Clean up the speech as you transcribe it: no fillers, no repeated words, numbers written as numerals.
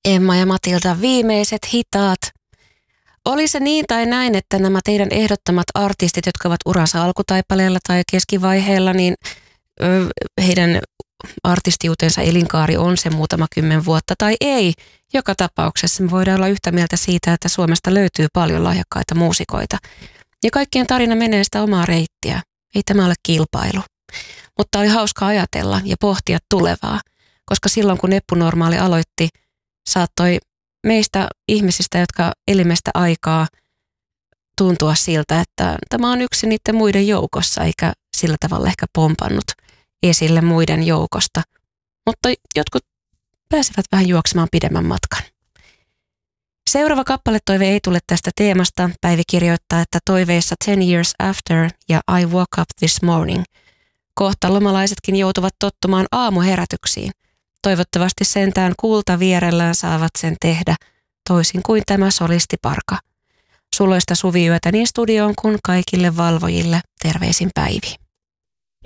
Emma ja Matilda, viimeiset hitaat. Oli se niin tai näin, että nämä teidän ehdottomat artistit, jotka ovat uransa alkutaipaleella tai keskivaiheella, niin heidän artistiutensa elinkaari on se muutama 10 vuotta tai ei. Joka tapauksessa me voidaan olla yhtä mieltä siitä, että Suomesta löytyy paljon lahjakkaita muusikoita. Ja kaikkien tarina menee sitä omaa reittiä. Ei tämä ole kilpailu. Mutta oli hauska ajatella ja pohtia tulevaa, koska silloin kun Eppu Normaali aloitti, saattoi meistä ihmisistä, jotka elimestä aikaa, tuntua siltä, että tämä on yksi niiden muiden joukossa, eikä sillä tavalla ehkä pompannut esille muiden joukosta. Mutta jotkut pääsivät vähän juoksemaan pidemmän matkan. Seuraava kappaletoive ei tule tästä teemasta. Päivi kirjoittaa, että toiveissa 10 Years After ja I Woke Up This Morning. Kohta lomalaisetkin joutuvat tottumaan aamuherätyksiin. Toivottavasti sentään kuulta vierellään saavat sen tehdä, toisin kuin tämä solistiparka. Suloista suviyötä niin studioon kuin kaikille valvojille. Terveisin Päivi.